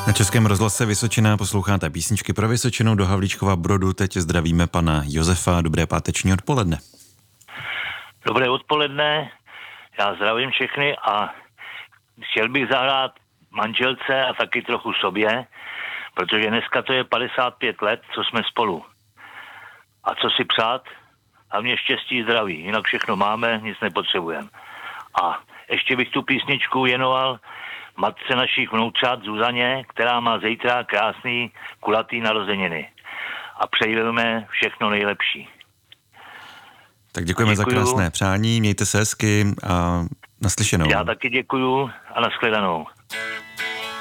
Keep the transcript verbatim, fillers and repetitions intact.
Na Českém rozhlase Vysočina posloucháte písničky pro Vysočinu. Do Havlíčkova Brodu teď zdravíme pana Josefa. Dobré páteční odpoledne. Dobré odpoledne, já zdravím všechny a chtěl bych zahrát manželce a taky trochu sobě, protože dneska to je padesát pět let, co jsme spolu. A co si přát? Hlavně štěstí, zdraví, jinak všechno máme, nic nepotřebujeme. A ještě bych tu písničku věnoval matce našich vnoučat Zuzaně, která má zítra krásný kulatý narozeniny. A přejeme všechno nejlepší. Tak děkujeme děkuju. za krásné přání, mějte se hezky a naslyšenou. Já taky děkuju a nashledanou.